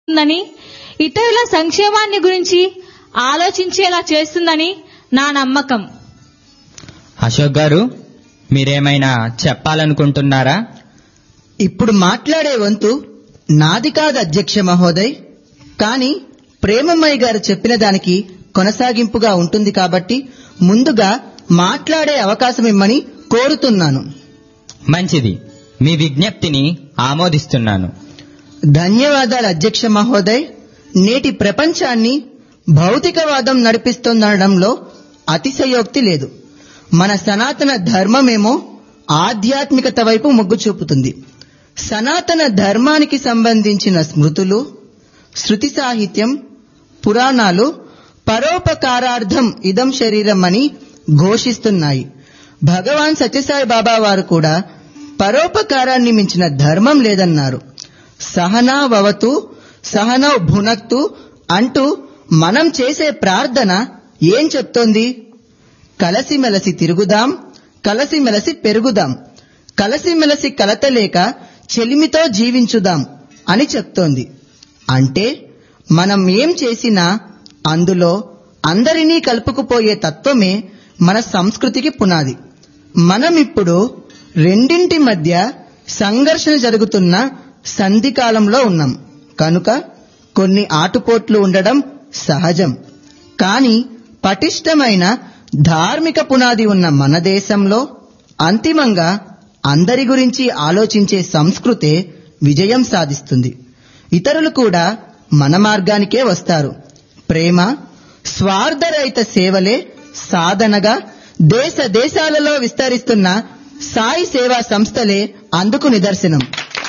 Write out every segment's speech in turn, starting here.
ఇతరుల సంక్షేమాన్ని గురించి ఆలోచించేలా చేస్తుందని నా నమ్మకం. అశోక్ గారు, మీరేమైనా చెప్పాలనుకుంటున్నారా? ఇప్పుడు మాట్లాడే వంతు నాది కాదు అధ్యక్ష మహోదయ్, కానీ ప్రేమమ్మయ్య గారు చెప్పిన దానికి కొనసాగింపుగా ఉంటుంది కాబట్టి ముందుగా మాట్లాడే అవకాశం ఇమ్మని కోరుతున్నాను. మంచిది, మీ విజ్ఞప్తిని ఆమోదిస్తున్నాను. ధన్యవాదాలు అధ్యక్ష మహోదయ్. నేటి ప్రపంచాన్ని భౌతికవాదం నడిపిస్తుందనడంలో అతిశయోక్తి లేదు. మన సనాతన ధర్మమేమో ఆధ్యాత్మికత వైపు మొగ్గు చూపుతుంది. సనాతన ధర్మానికి సంబంధించిన స్మృతులు, శృతి సాహిత్యం, పురాణాలు పరోపకారార్థం ఇదం శరీరం అని ఘోషిస్తున్నాయి. భగవాన్ సత్యసాయి బాబా వారు కూడా పరోపకారాన్ని మించిన ధర్మం లేదన్నారు. సహనా వవతు సహనౌ భునక్తు అంటూ మనం చేసే ప్రార్థన ఏం చెప్తోంది? కలసిమెలసి తిరుగుదాం, కలసిమెలసి పెరుగుదాం, కలసిమెలసి కలతలేక చెలిమితో జీవించుదాం అని చెప్తోంది. అంటే మనం ఏం చేసినా అందులో అందరినీ కలుపుకుపోయే తత్వమే మన సంస్కృతికి పునాది. మనం ఇప్పుడు రెండింటి మధ్య సంఘర్షణ జరుగుతున్న సంధికాలంలో ఉన్నాం కనుక కొన్ని ఆటుపోట్లు ఉండడం సహజం. కానీ పటిష్టమైన ధార్మిక పునాది ఉన్న మన దేశంలో అంతిమంగా అందరి గురించి ఆలోచించే సంస్కృతే విజయం సాధిస్తుంది. ఇతరులు కూడా మన మార్గానికే వస్తారు. ప్రేమ, స్వార్థరహిత సేవలే సాధనగా దేశ దేశాలలో విస్తరిస్తున్న సాయి సేవా సంస్థలే అందుకు నిదర్శనం.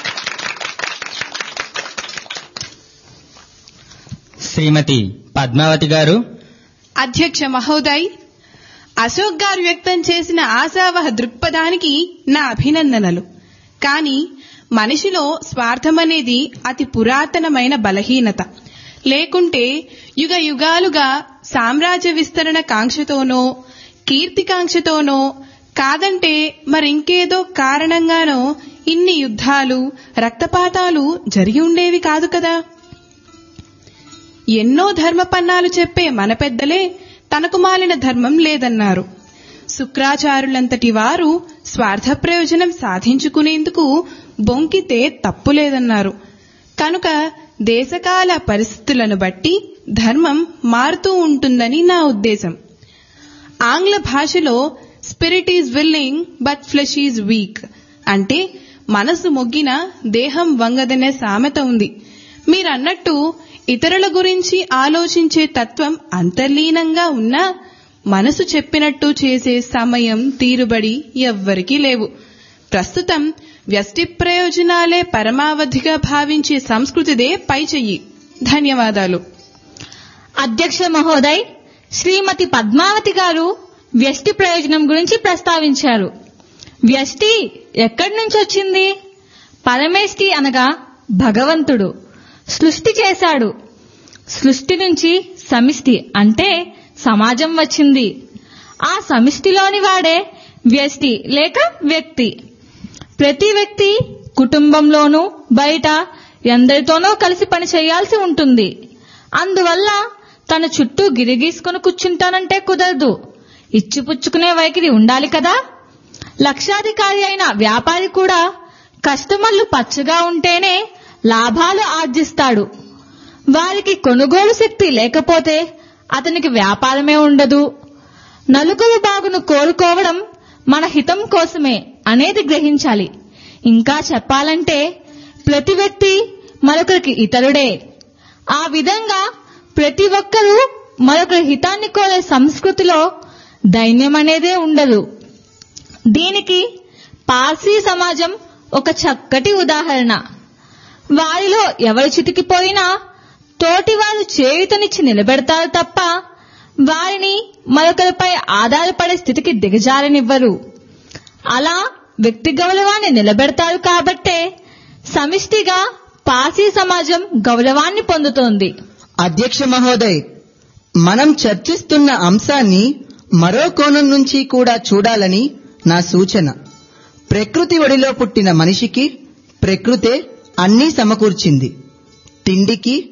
శ్రీమతి పద్మావతి గారు. అధ్యక్ష మహోదయ్, అశోక్ గారు వ్యక్తం చేసిన ఆశావహ దృక్పథానికి నా అభినందనలు. కానీ మనిషిలో స్వార్థమనేది అతి పురాతనమైన బలహీనత. లేకుంటే యుగ యుగాలుగా సామ్రాజ్య విస్తరణ కాంక్షతోనో, కీర్తికాంక్షతోనో, కాదంటే మరింకేదో కారణంగానో ఇన్ని యుద్ధాలు, రక్తపాతాలు జరిగి ఉండేవి కాదు కదా. ఎన్నో ధర్మపన్నాలు చెప్పే మన పెద్దలే తనకు మాలిన ధర్మం లేదన్నారు. శుక్రాచార్యులంతటి వారు స్వార్థ ప్రయోజనం సాధించుకునేందుకు బొంకితే తప్పులేదన్నారు. కనుక దేశకాల పరిస్థితులను బట్టి ధర్మం మారుతూ ఉంటుందని నా ఉద్దేశం. ఆంగ్ల భాషలో spirit is willing but flesh is week అంటే మనసు మొగ్గిన దేహం వంగదనే సామెత ఉంది. మీరన్నట్టు ఇతరుల గురించి ఆలోచించే తత్వం అంతర్లీనంగా ఉన్నా మనసు చెప్పినట్టు చేసే సమయం, తీరుబడి ఎవ్వరికీ లేవు. ప్రస్తుతం వ్యష్టి ప్రయోజనాలే పరమావధిగా భావించే సంస్కృతిదే పైచెయ్యి. ధన్యవాదాలు. అధ్యక్ష మహోదయ్, శ్రీమతి పద్మావతి గారు వ్యష్టి ప్రయోజనం గురించి ప్రస్తావించారు. వ్యష్టి ఎక్కడి నుంచి వచ్చింది? పరమేష్టి అనగా భగవంతుడు సృష్టి చేశాడు. సృష్టి నుంచి సమిష్టి అంటే సమాజం వచ్చింది. ఆ సమిష్టిలోని వాడే వ్యష్టి లేక వ్యక్తి. ప్రతి వ్యక్తి కుటుంబంలోనూ బయట ఎందరితోనో కలిసి పని చేయాల్సి ఉంటుంది. అందువల్ల తన చుట్టూ గిరిగీసుకుని కూర్చుంటానంటే కుదరదు. ఇచ్చిపుచ్చుకునే వైఖరి ఉండాలి కదా. లక్షాధికారి అయిన వ్యాపారి కూడా కస్టమర్లు పచ్చగా ఉంటేనే లాభాలు ఆర్జిస్తాడు. వారికి కొనుగోలు శక్తి లేకపోతే అతనికి వ్యాపారమే ఉండదు. నలుగురు బాగును కోరుకోవడం మన హితం కోసమే అనేది గ్రహించాలి. ఇంకా చెప్పాలంటే ప్రతి వ్యక్తి మరొకరికి ఇతరుడే. ఆ విధంగా ప్రతి ఒక్కరూ మరొకరి హితాన్ని కోరే సంస్కృతిలో దైన్యం అనేదే ఉండదు. దీనికి పార్సీ సమాజం ఒక చక్కటి ఉదాహరణ. వారిలో ఎవరు చితికిపోయినా తోటివారు చేయుతనిచ్చి నిలబెడతారు తప్ప వారిని మరొకరిపై ఆధారపడే స్థితికి దిగజారనివ్వరు. అలా వ్యక్తి గౌరవాన్ని నిలబెడతారు కాబట్టే సమిష్టిగా పార్సీ సమాజం గౌరవాన్ని పొందుతోంది. అధ్యక్ష మహోదయ్, మనం చర్చిస్తున్న అంశాన్ని మరో కోణం నుంచి కూడా చూడాలని నా సూచన. ప్రకృతి ఒడిలో పుట్టిన మనిషికి ప్రకృతే అన్నీ సమకూర్చింది. తిండికి